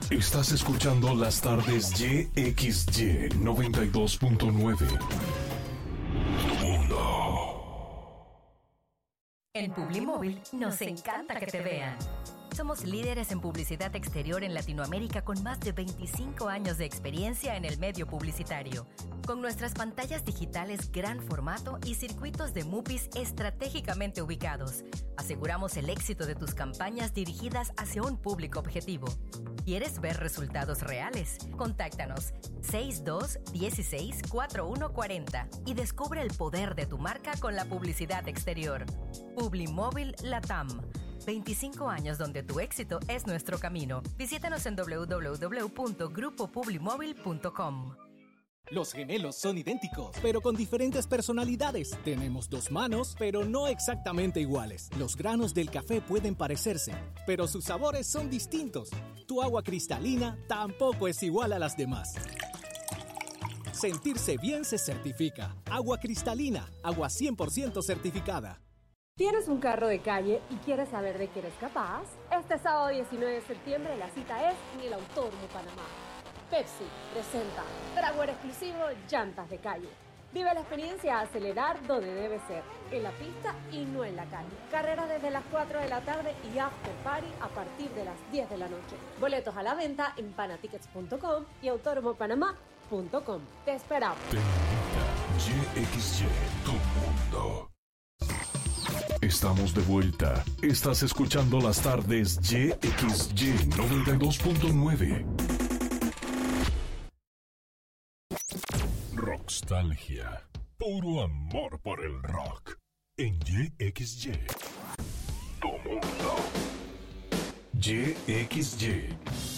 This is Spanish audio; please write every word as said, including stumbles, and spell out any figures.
Estás escuchando las tardes Y X Y noventa y dos punto nueve. En Publimóvil nos encanta que te vean. Somos líderes en publicidad exterior en Latinoamérica con más de veinticinco años de experiencia en el medio publicitario. Con nuestras pantallas digitales gran formato y circuitos de MUPIs estratégicamente ubicados, aseguramos el éxito de tus campañas dirigidas hacia un público objetivo. ¿Quieres ver resultados reales? Contáctanos seis dos uno seis cuatro uno cuatro cero y descubre el poder de tu marca con la publicidad exterior. Publimóvil Latam. veinticinco años donde tu éxito es nuestro camino. Visítanos en doble u doble u doble u punto grupo publimóvil punto com. Los gemelos son idénticos, pero con diferentes personalidades. Tenemos dos manos, pero no exactamente iguales. Los granos del café pueden parecerse, pero sus sabores son distintos. Tu agua cristalina tampoco es igual a las demás. Sentirse bien se certifica. Agua cristalina, agua cien por ciento certificada. ¿Tienes un carro de calle y quieres saber de qué eres capaz? Este sábado diecinueve de septiembre la cita es en el Autódromo Panamá. Pepsi presenta trago exclusivo Llantas de Calle. Vive la experiencia a acelerar donde debe ser, en la pista y no en la calle. Carrera desde las cuatro de la tarde y after party a partir de las diez de la noche. Boletos a la venta en panatickets punto com y autódromo panamá punto com. Te esperamos. Y X Y, tu mundo. Estamos de vuelta. Estás escuchando las tardes Y X Y noventa y dos punto nueve. Rockstalgia. Puro amor por el rock. En Y X Y. Tu mundo. Y X Y.